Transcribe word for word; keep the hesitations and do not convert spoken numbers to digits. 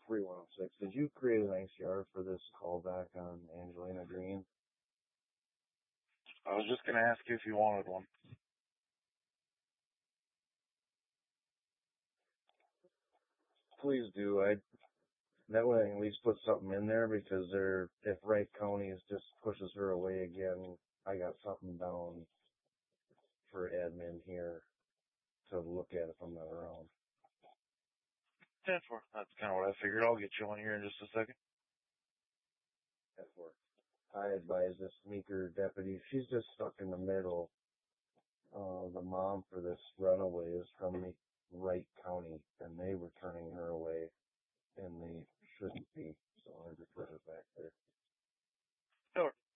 three one oh six. Did you create an I C R for this callback on Angelina Green? I was just going to ask you if you wanted one. Please do. I that way I can at least put something in there, because they're, if Wright County is just pushes her away again, I got something down for admin here to look at if I'm not around. ten four. That's kind of what I figured. I'll get you one here in just a second. ten four. I advise this Meeker deputy. She's just stuck in the middle. Uh, the mom for this runaway is from the Wright County, and they were turning her away, and they shouldn't be. So I refer her back there. Sure.